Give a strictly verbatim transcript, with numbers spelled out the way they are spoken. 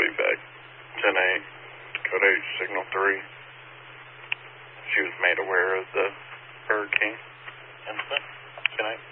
evac. ten eight, code eight, signal three. She was made aware of the hurricane incident. Good night.